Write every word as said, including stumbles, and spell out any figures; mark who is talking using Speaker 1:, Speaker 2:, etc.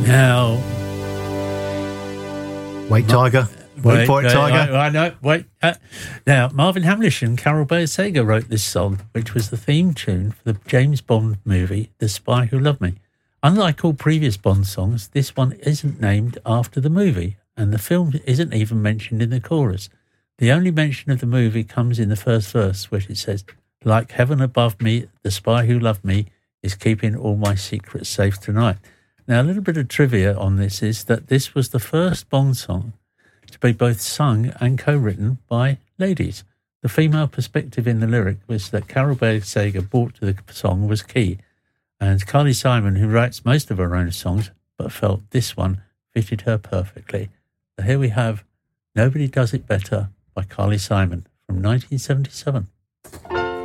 Speaker 1: Now,
Speaker 2: wait, Tiger. Wait, wait for it, wait, Tiger.
Speaker 1: I, I know. Wait. Uh, now, Marvin Hamlish and Carol Bayer-Sager wrote this song, which was the theme tune for the James Bond movie, The Spy Who Loved Me. Unlike all previous Bond songs, this one isn't named after the movie, and the film isn't even mentioned in the chorus. The only mention of the movie comes in the first verse, where it says, "Like heaven above me, the spy who loved me is keeping all my secrets safe tonight." Now, a little bit of trivia on this is that this was the first Bond song to be both sung and co-written by ladies. The female perspective in the lyric was that Carol Bayer-Sager brought to the song was key, and Carly Simon, who writes most of her own songs, but felt this one fitted her perfectly. So here we have Nobody Does It Better by Carly Simon from nineteen seventy-seven.